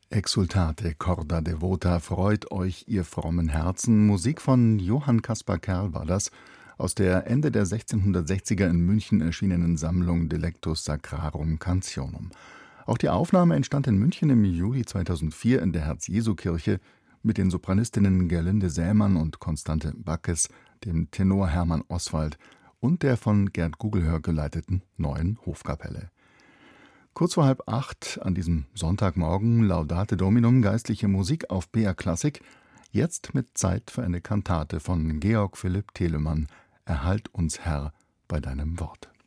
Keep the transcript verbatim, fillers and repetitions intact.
Exsultate corda devota, freut euch, ihr frommen Herzen. Musik von Johann Caspar Kerl war das, aus der Ende der sechzehnhundertsechziger in München erschienenen Sammlung Delectus Sacrarum Cantionum. Auch die Aufnahme entstand in München im Juli zweitausendvier in der Herz-Jesu-Kirche mit den Sopranistinnen Gerlinde Sämann und Constante Backes, dem Tenor Hermann Oswald und der von Gerd Gugelhör geleiteten Neuen Hofkapelle. Kurz vor halb acht an diesem Sonntagmorgen Laudate Dominum, geistliche Musik auf B R Klassik. Jetzt mit Zeit für eine Kantate von Georg Philipp Telemann. Erhalt uns, Herr, bei deinem Wort.